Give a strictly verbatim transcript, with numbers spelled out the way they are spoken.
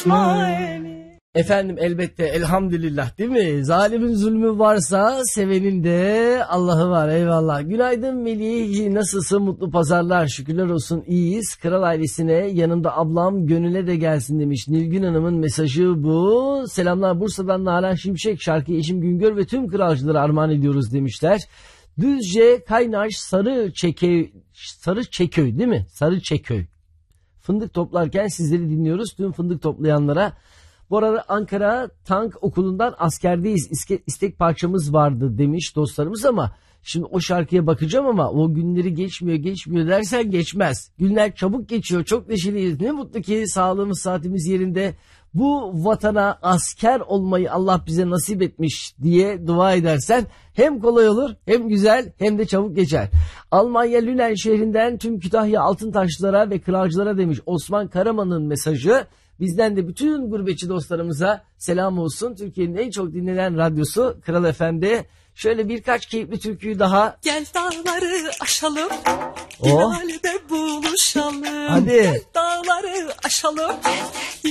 Efendim elbette elhamdülillah değil mi? Zalimin zulmü varsa sevenin de Allah'ı var, eyvallah. Günaydın Melih, nasılsın? Mutlu pazarlar, şükürler olsun, iyiyiz. Kral ailesine yanında ablam Gönül'e de gelsin demiş. Nilgün Hanım'ın mesajı bu. Selamlar Bursa'dan Nalan Şimşek, şarkı eşim Güngör ve tüm kralcılara armağan ediyoruz demişler. Düzce Kaynaş Sarı Çeköy, Sarı Çeköy değil mi? Sarı Çeköy. Fındık toplarken sizleri dinliyoruz. Tüm fındık toplayanlara. Bu arada Ankara Tank Okulu'ndan askerdeyiz. İstek parçamız vardı demiş dostlarımız ama şimdi o şarkıya bakacağım ama o günleri geçmiyor geçmiyor dersen geçmez. Günler çabuk geçiyor, çok neşeliyiz. Ne mutlu ki sağlığımız saatimiz yerinde. Bu vatana asker olmayı Allah bize nasip etmiş diye dua edersen hem kolay olur hem güzel hem de çabuk geçer. Almanya Lünen şehrinden tüm Kütahya Altıntaşlılara ve kralcılara demiş Osman Karaman'ın mesajı. Bizden de bütün gurbetçi dostlarımıza selam olsun. Türkiye'nin en çok dinlenen radyosu Kral F M'de. Şöyle birkaç keyifli türküyü daha. Gel dağları aşalım. Oh. Hilal'de buluşalım. Hadi. Gel dağları aşalım.